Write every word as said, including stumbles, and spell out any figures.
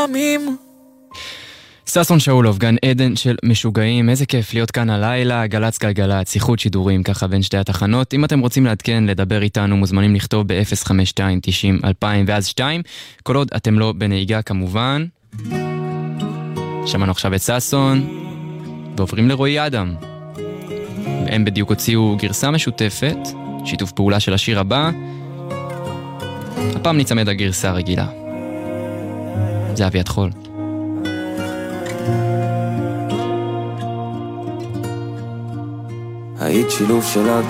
ששון שאולוב, גן עדן של משוגעים, איזה כיף להיות כאן הלילה, גלץ גלגלץ, שיחות שידורים ככה בין שתי התחנות. אם אתם רוצים לעדכן, לדבר איתנו, מוזמנים לכתוב ב-אפס חמש שתיים תשעים אלפיים ואז שתיים, כל עוד אתם לא בנהיגה כמובן. שמענו עכשיו את ששון, ועוברים לרועי אדם. הם בדיוק הוציאו גרסה משותפת, שיתוף פעולה של השיר הבא. הפעם נצמד הגרסה הרגילה. זה אביעד חול. היית שילוב של